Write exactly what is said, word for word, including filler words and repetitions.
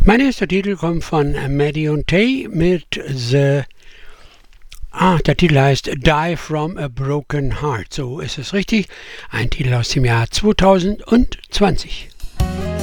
Mein erster Titel kommt von Maddie und Tay mit The... Ah, der Titel heißt Die From a Broken Heart. So ist es richtig. Ein Titel aus dem Jahr zweitausendzwanzig.